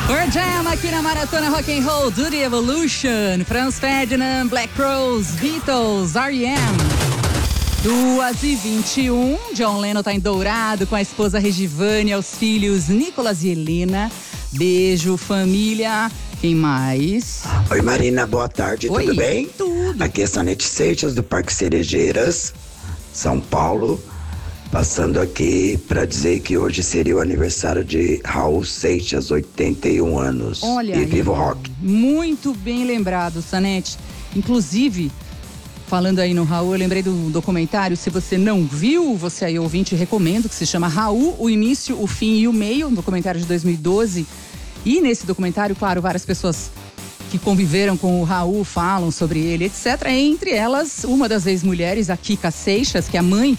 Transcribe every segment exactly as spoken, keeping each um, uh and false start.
Pearl Jam aqui na Maratona Rock and Roll do The Evolution, Franz Ferdinand, Black Crowes, Beatles, R E M. duas e vinte e um, John Lennon tá em Dourado com a esposa Regivânia, os filhos Nicolas e Helena. Beijo, família. Quem mais? Oi, Marina, boa tarde, Oi, tudo bem? Tudo. Aqui é Sanete Seixas, do Parque Cerejeiras, São Paulo. Passando aqui para dizer que hoje seria o aniversário de Raul Seixas, oitenta e um anos. Olha e aí, viva o rock. Muito bem lembrado, Sanete. Inclusive, falando aí no Raul, eu lembrei do documentário. Se você não viu, você aí ouvinte, recomendo, que se chama Raul, o início, o fim e o meio, um documentário de dois mil e doze. E nesse documentário, claro, várias pessoas que conviveram com o Raul falam sobre ele, etcétera. Entre elas, uma das ex-mulheres, a Kika Seixas, que é a mãe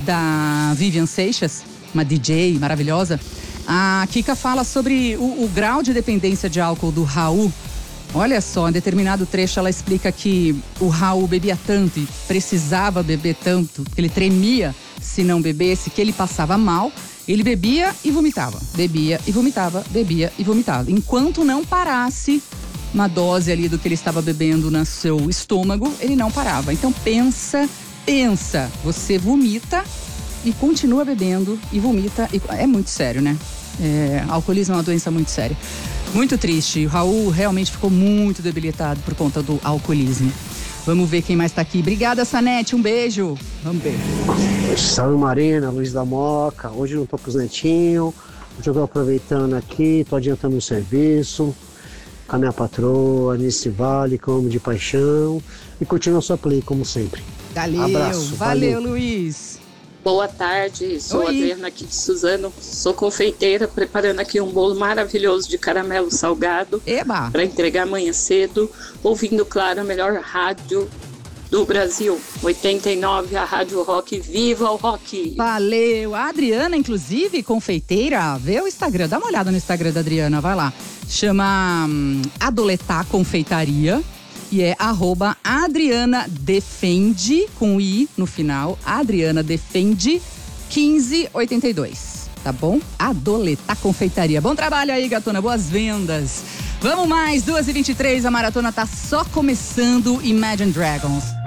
da Vivian Seixas, uma D J maravilhosa. A Kika fala sobre o, o grau de dependência de álcool do Raul. Olha só, em determinado trecho ela explica que o Raul bebia tanto e precisava beber tanto, que ele tremia se não bebesse, que ele passava mal. Ele bebia e vomitava, bebia e vomitava, bebia e vomitava. Enquanto não parasse uma dose ali do que ele estava bebendo no seu estômago, ele não parava. Então pensa... Pensa, você vomita e continua bebendo e vomita. E é muito sério, né? É, alcoolismo é uma doença muito séria. Muito triste. O Raul realmente ficou muito debilitado por conta do alcoolismo. Vamos ver quem mais tá aqui. Obrigada, Sanete. Um beijo. Vamos ver. Salve, Marina, Luiz da Moca. Hoje não tô com os netinhos. Hoje eu tô aproveitando aqui, tô adiantando o serviço com a minha patroa, Nice Vale, que eu amo de paixão. E curtindo a sua play, como sempre. Valeu, Abraço, valeu, valeu, Luiz. Boa tarde, sou Oi. a Adriana aqui de Suzano, sou confeiteira, preparando aqui um bolo maravilhoso de caramelo salgado Eba! para entregar amanhã cedo, ouvindo, claro, a melhor rádio do Brasil, oitenta e nove, a Rádio Rock. Viva o rock! Valeu! A Adriana, inclusive, confeiteira, vê o Instagram, dá uma olhada no Instagram da Adriana, vai lá. Chama hum, Adoletá Confeitaria. E é arroba Adriana Defende, com I no final, Adriana Defende quinze oitenta e dois, tá bom? Adoletá Confeitaria. Bom trabalho aí, gatona, boas vendas. Vamos mais, duas e vinte e três, a maratona tá só começando. Imagine Dragons.